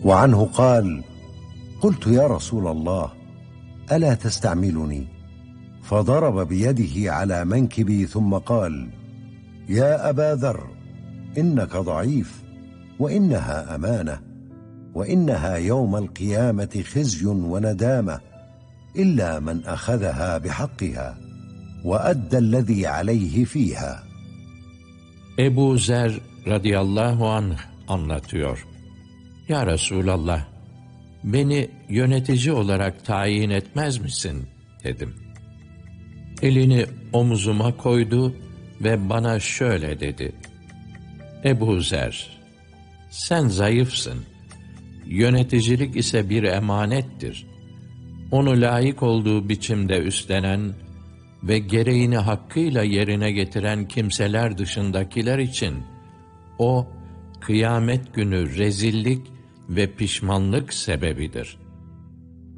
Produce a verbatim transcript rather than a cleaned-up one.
وعنه قال: قلت يا رسول الله ألا تستعملني؟ فضرب بيده على منكبي ثم قال: يا أبا ذر، إنك ضعيف، وإنها أمانة، وإنها يوم القيامة خزي وندامة، إلا من أخذها بحقها وأدى الذي عليه فيها. Ebu Zer radıyallahu anh anlatıyor. Ya Resulallah, beni yönetici olarak tayin etmez misin dedim. Elini omuzuma koydu ve bana şöyle dedi: Ebu Zer, sen zayıfsın. Yöneticilik ise bir emanettir. Onu layık olduğu biçimde üstlenen ve gereğini hakkıyla yerine getiren kimseler dışındakiler için o, kıyamet günü rezillik ve pişmanlık sebebidir.